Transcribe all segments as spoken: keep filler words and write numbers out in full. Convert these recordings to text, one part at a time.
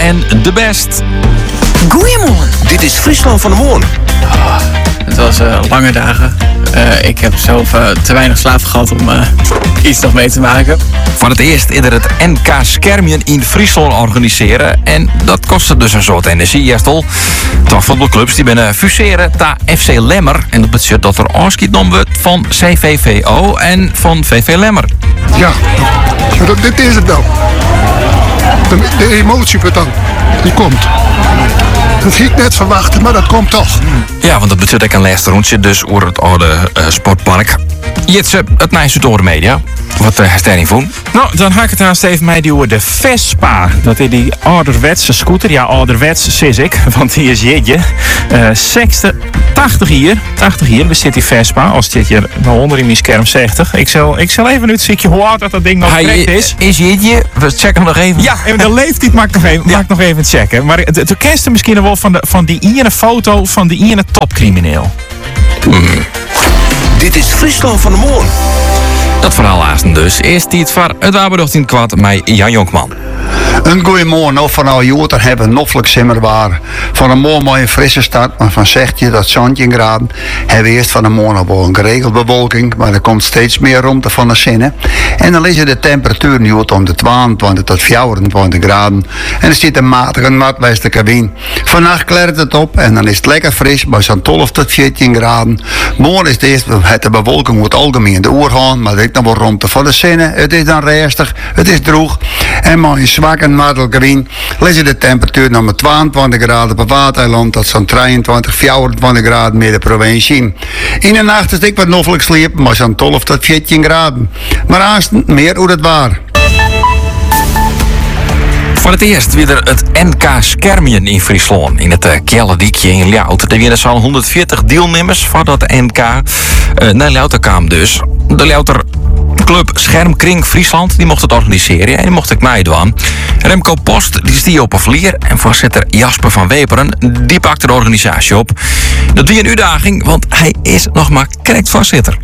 en de best. Goeiemorgen. Dit is Friesland van de Moorn. Oh, het was uh, lange dagen. Uh, ik heb zelf uh, te weinig slaap gehad om uh, iets nog mee te maken. Voor het eerst eerder het N K Schermjen in Friesland organiseren. En dat kostte dus een soort energie, Jestel. Twee voetbalclubs die binnen fuseren ta F C Lemmer. En dat betekent dat er afscheid genomen wordt van C V V O en van V V Lemmer. Ja, maar dat, dit is het nou. De, de emotie dan, die komt. Dat ging ik net verwachten, maar dat komt toch. Ja, want dat betekent ook een laatste rondje dus over het oude uh, sportpark. Jitse, het Nijse door de media. Wat uh, stel je voor? Nou, dan ga ik het aan Steven mij die over de Vespa. Dat is die ouderwetse scooter. Ja, ouderwets, sis ik, want die is jeetje. Uh, zestig, tachtig hier. tachtig hier, we zitten die Vespa. Als dit hier nou onder in mijn scherm zestig. Ik zal, ik zal even uitzoeken hoe oud dat, dat ding nog correct is. Is jeetje? We checken nog even. Ja, en de leeftijd mag ik nog even, ja. mag ik nog even checken. Maar toen kent je misschien wel van, de, van die ene foto van die ene topcrimineel. Mm. Dit is Friesland van de Moorn. Dat verhaal haasten dus. Eerst die het var het waberdocht in het kwad met Jan Jonkman. Een goeiemorgen, of van al Joter hebben noffelijk simmerbaar. Van een mooi mooie frisse start, maar van zegt je dat zandje graden. Hebben we eerst van de morgen wel een geregeld bewolking, maar er komt steeds meer ruimte van de zinnen. En dan is de temperatuur nu om de tweeëntwintig tot vierentwintig graden. En er zit een matige noordwestelijke wind. Vannacht klert het op en dan is het lekker fris bij zo'n twaalf tot veertien graden. Morgen is het eerst het de bewolking moet algemeen de oer gaan, maar er is nog wel ruimte van de zinnen. Het is dan rustig, het is droog en mooi zwakke noordelijke wind lezen de temperatuur nog met tweeëntwintig graden op Waardeiland tot zo'n drieëntwintig, vierentwintig graden midden provincie. In de nacht is ik wat noffelijk sliep, maar zo'n twaalf tot veertien graden. Maar aanst meer hoe het waar. Voor het eerst weer het N K Schermjen in Friesland. In het uh, Kjellediekje in Ljout. Er zijn zo'n honderdveertig deelnemers van dat N K uh, naar Ljouter kwam dus. De Ljouter Club Schermkring Friesland die mocht het organiseren en die mocht ik meedoen. Remco Post die stier op een vlier en voorzitter Jasper van Weperen die pakte de organisatie op. Dat was een uitdaging, want hij is nog maar correct voorzitter.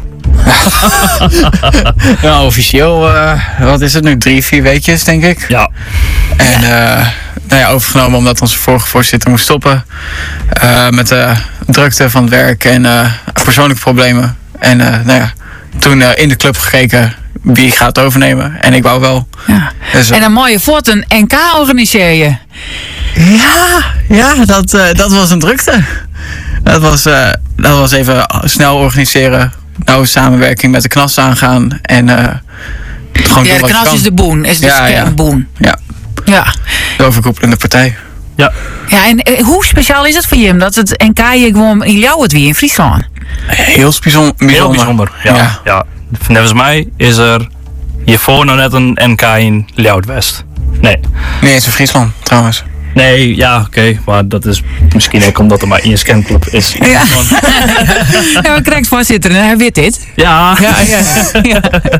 Nou, officieel, uh, wat is het nu? Drie, vier weekjes, denk ik. Ja. En uh, nou ja, overgenomen omdat onze vorige voorzitter moest stoppen. Uh, met de drukte van het werk en uh, persoonlijke problemen. En uh, nou ja, toen uh, in de club gekeken wie gaat het overnemen. En ik wou wel. Ja. Dus, uh, en een mooie voort, een N K organiseer je. Ja, ja dat, uh, dat was een drukte. Dat was, uh, dat was even snel organiseren. Nou, samenwerking met de Knas aangaan. En uh, gewoon ja, de Knas is de boen. Is de ja, schermboen. Ja. Ja. De overkoepelende partij. Ja. Ja, en uh, hoe speciaal is het voor je dat het N K je gewoon in jou het wie in Friesland? Heel bijzonder. Heel bijzonder, ja. ja. ja. Volgens mij is er hiervoor nog net een N K in Ljouwt-West. Nee. Nee, het is in Friesland trouwens. Nee, ja, oké. Okay, maar dat is misschien ook omdat er maar één scanclub is. Ja, ja we krijgen voorzitter en hij weet dit. Ja. ja, ja, ja.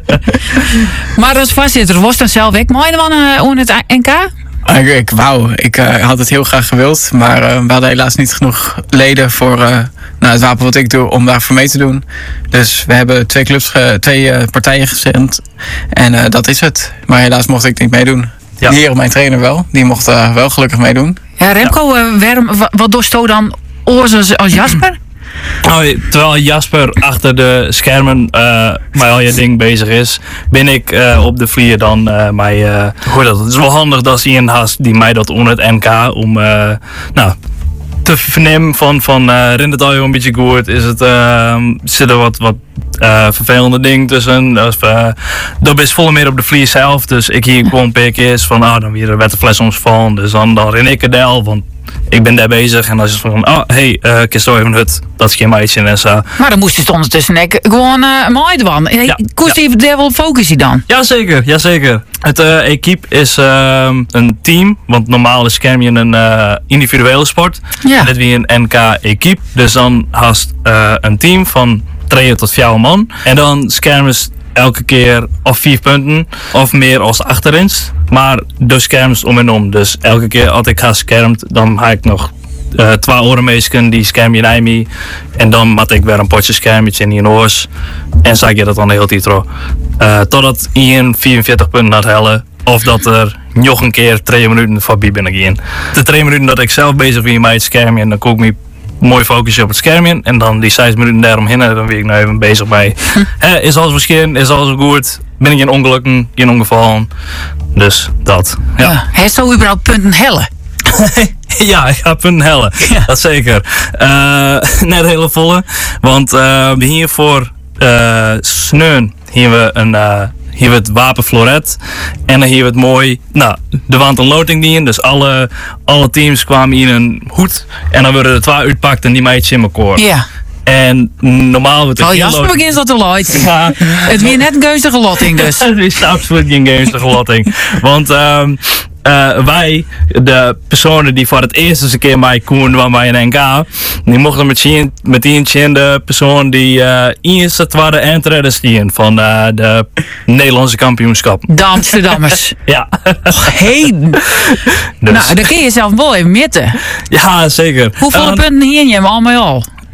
Maar als voorzitter, was dan zelf ook mooi dan uh, het N K? Ik, ik wou, ik uh, had het heel graag gewild, maar uh, we hadden helaas niet genoeg leden voor uh, nou, het wapen wat ik doe om daarvoor mee te doen. Dus we hebben twee clubs, ge, twee uh, partijen gezend en uh, dat is het. Maar helaas mocht ik niet meedoen. Ja. Hier, mijn trainer wel, die mocht uh, wel gelukkig meedoen. Ja, Remco, ja. Uh, waarom, wat doet je dan als, als Jasper? Oh, terwijl Jasper achter de schermen uh, met al je ding bezig is, ben ik uh, op de vlier dan uh, mij, uh, hoe dat? Het is wel handig dat hij een haast die mij dat onder het N K om uh, nou, te vernemen van, van uh, rent het al een beetje goed, is het, uh, zit er wat, wat uh, vervelende dingen tussen. Dus, uh, dat is volle meer op de vlier zelf, dus ik hier gewoon een paar keer is van, ah, dan weer werd de fles omsvallen, dus dan, dan ren ik er del, want ik ben daar bezig en dan is het van, oh, hey, uh, kies zo even het, dat is geen meisje en zo. Maar dan moest je ondertussen nek gewoon uh, mooi doen. Hey, ja, koest je daar wel focussen dan? Jazeker, jazeker. Het uh, equipe is uh, een team, want normaal is Schermjen een uh, individuele sport. Ja. En dit weer een N K-equipe, dus dan haast uh, een team van drie tot vier man. En dan schermen elke keer of vier punten of meer als achterins. Maar de scherms om en om. Dus elke keer als ik ga schermt, dan ga ik nog uh, twee orenmeesken die scherm je naar me. En dan mat ik weer een potje schermetje in je oors. En zag je dat dan de hele tijd door. Uh, totdat Ian vierenveertig punten had hellen. of dat er nog een keer twee minuten voorbij ben ik in. De twee minuten dat ik zelf bezig ben met het schermje, dan kon ik me mooi focussen op het schermje. En dan die zes minuten daaromheen, dan ben ik nou even bezig bij. Hè, is alles verschillend, is alles goed? Ben ik in ongelukken, in ongevallen? Dus dat. Ja. Ja. Hij is zo überhaupt punten helle. Ja, ik ga punten hellen. Ja. Dat zeker. Uh, net hele volle. Want uh, we hier voor uh, sneun hier we een uh, hier we het wapen floret. En dan hier we het mooi. Nou, er was een loting die in. Dus alle, alle teams kwamen in een hoed. En dan worden er twee uitpakt en die meidjes in elkaar. Ja. En normaal wordt het Oh, heel Jasper loting- begint dat te luid. Ja. Het weer net een geustige lotting dus. Het is absoluut geen geestige lotting. Want um, uh, wij, de personen die voor het eerst eens een keer mij koen bij een N K, die mochten met zien, met eentje in de persoon die uh, eerst het waren entredders die van uh, de Nederlandse kampioenschap. De Amsterdammers. Ja. Heden. Dus, Nou, dan kun je zelf wel even mitten. ja, zeker. Hoeveel Uh, punten hier je hem al met al?